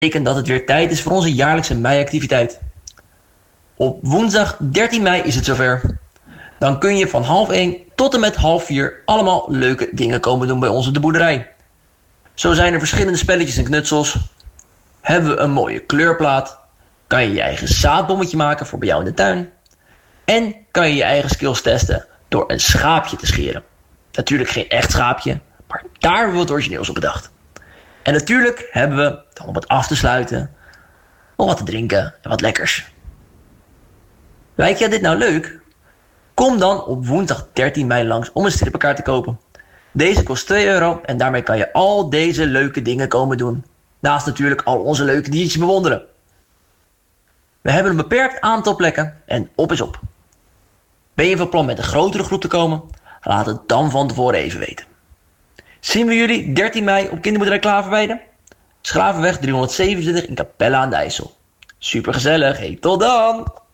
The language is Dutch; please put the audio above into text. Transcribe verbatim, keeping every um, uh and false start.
betekent dat het weer tijd is voor onze jaarlijkse meiactiviteit. Op woensdag dertien mei is het zover. Dan kun je van half één tot en met half vier allemaal leuke dingen komen doen bij ons op de boerderij. Zo zijn er verschillende spelletjes en knutsels. Hebben we een mooie kleurplaat. Kan je je eigen zaadbommetje maken voor bij jou in de tuin. En kan je je eigen skills testen door een schaapje te scheren. Natuurlijk geen echt schaapje, maar daar hebben we wat origineels op bedacht. En natuurlijk hebben we, dan om het af te sluiten, nog wat te drinken en wat lekkers. Lijkt je dit nou leuk? Kom dan op woensdag dertien mei langs om een strippenkaart te kopen. Deze kost twee euro en daarmee kan je al deze leuke dingen komen doen. Naast natuurlijk al onze leuke diertjes bewonderen. We hebben een beperkt aantal plekken en op is op. Ben je van plan met een grotere groep te komen? Laat het dan van tevoren even weten. Zien we jullie dertien mei op Kinderboerderij Klaverweide? Schravenweg driehonderdzevenentwintig in Capelle aan de IJssel. Super gezellig, hey, tot dan!